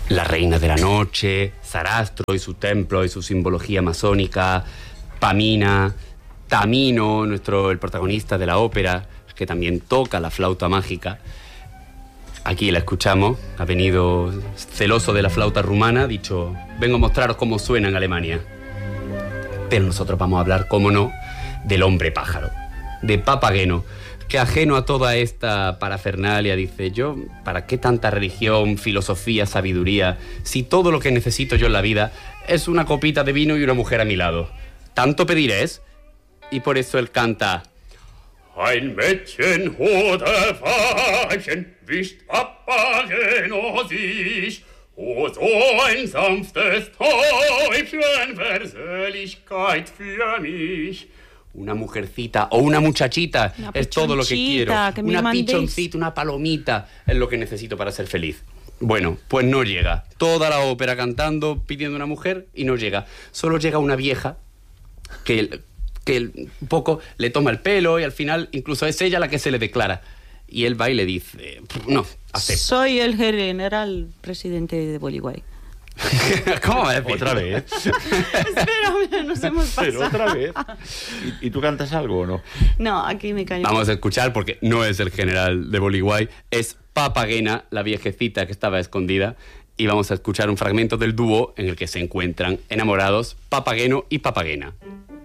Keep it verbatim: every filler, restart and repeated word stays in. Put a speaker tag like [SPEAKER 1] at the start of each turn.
[SPEAKER 1] la reina de la noche, Sarastro y su templo y su simbología masónica, Pamina, Tamino, nuestro, el protagonista de la ópera, que también toca la flauta mágica. Aquí la escuchamos, ha venido celoso de la flauta rumana, ha dicho, vengo a mostraros cómo suena en Alemania. Pero nosotros vamos a hablar, cómo no, del hombre pájaro, de Papageno, que ajeno a toda esta parafernalia dice, yo, ¿para qué tanta religión, filosofía, sabiduría, si todo lo que necesito yo en la vida es una copita de vino y una mujer a mi lado? ¿Tanto pediréis? Y por eso él canta... Ein Mädchen oder Weibchen wischt Papageno sich, o so ein sanftes Täubchen Versöhnlichkeit für mich. Una mujercita o una muchachita una es todo lo que quiero. Que una pichoncita, una palomita es lo que necesito para ser feliz. Bueno, pues no llega. Toda la ópera cantando, pidiendo una mujer y no llega. Solo llega una vieja que... que un poco le toma el pelo y al final incluso es ella la que se le declara. Y él va y le dice, no, acepto.
[SPEAKER 2] Soy el general presidente de Bolívar.
[SPEAKER 1] ¿Cómo va a decir?
[SPEAKER 3] Otra vez.
[SPEAKER 2] Espera, nos hemos pasado.
[SPEAKER 3] Pero otra vez. ¿Y, ¿Y tú cantas algo o no?
[SPEAKER 2] No, aquí me callo.
[SPEAKER 1] Vamos a escuchar porque no es el general de Bolívar, es Papagena, la viejecita que estaba escondida. Y vamos a escuchar un fragmento del dúo en el que se encuentran enamorados Papageno y Papagena.